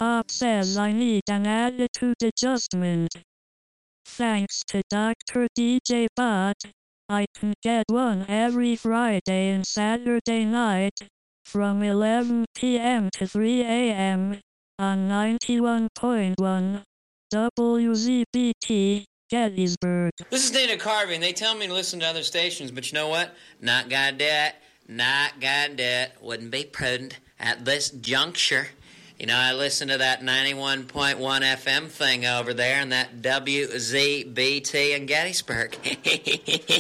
Pop says I need an attitude adjustment. Thanks to Dr. DJ Bot, I can get one every Friday and Saturday night from 11 p.m. to 3 a.m. on 91.1 WZBT, Gettysburg. This is Dana Carvey, and they tell me to listen to other stations, but you know what? Not gonna do it. Not gonna do it. Wouldn't be prudent at this juncture. You know, I listen to that 91.1 FM thing over there and that WZBT in Gettysburg.